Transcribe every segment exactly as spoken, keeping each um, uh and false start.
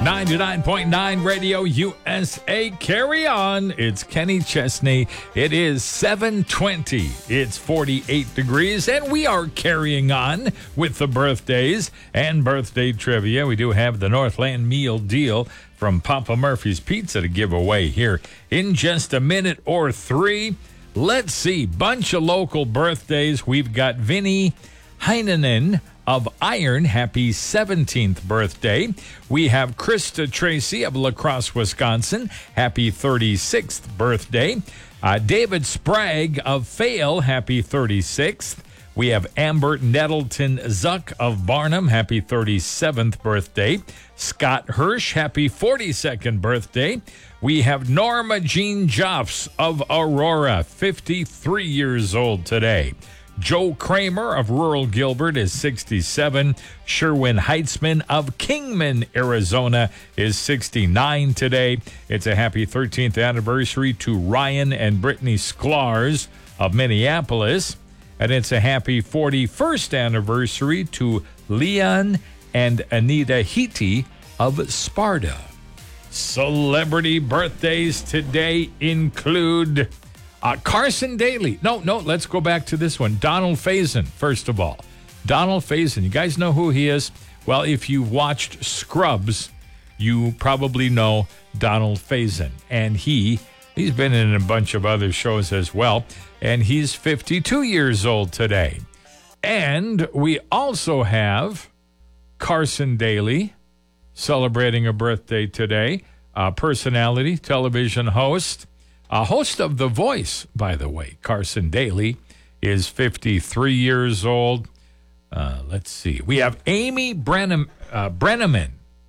ninety-nine point nine Radio U S A. Carry on. It's Kenny Chesney. It is seven twenty. It's forty-eight degrees, and we are carrying on with the birthdays and birthday trivia. We do have the Northland Meal Deal from Papa Murphy's Pizza to give away here in just a minute or three. Let's see. Bunch of local birthdays. We've got Vinny Heinonen of Iron. Happy seventeenth birthday. We have Krista Tracy of La Crosse, Wisconsin. Happy thirty-sixth birthday. Uh, David Sprague of Fayal. Happy thirty-sixth. We have Amber Nettleton Zuck of Barnum. Happy thirty-seventh birthday. Scott Hirsch. Happy forty-second birthday. We have Norma Jean Joffs of Aurora. fifty-three years old today. Joe Kramer of rural Gilbert is sixty-seven. Sherwin Heitzman of Kingman, Arizona is sixty-nine today. It's a happy thirteenth anniversary to Ryan and Brittany Sklarz of Minneapolis. And it's a happy forty-first anniversary to Leon and Anita Heaty of Sparta. Celebrity birthdays today include Uh, Carson Daly. No, no, let's go back to this one. Donald Faison, first of all. Donald Faison, you guys know who he is? Well, if you watched Scrubs, you probably know Donald Faison. And he, he's been in a bunch of other shows as well. And he's fifty-two years old today. And we also have Carson Daly celebrating a birthday today. Uh, personality, television host. A host of The Voice, by the way. Carson Daly is fifty-three years old. Uh, let's see. We have Amy Brennem, uh, Brenneman.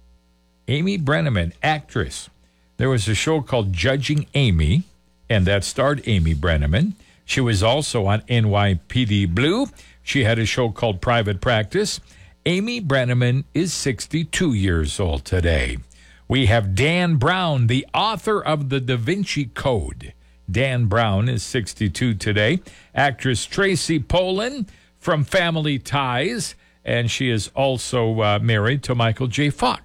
Amy Brenneman, actress. There was a show called Judging Amy, and that starred Amy Brenneman. She was also on N Y P D Blue. She had a show called Private Practice. Amy Brenneman is sixty-two years old today. We have Dan Brown, the author of The Da Vinci Code. Dan Brown is sixty-two today. Actress Tracy Pollan from Family Ties, and she is also uh, married to Michael J. Fox.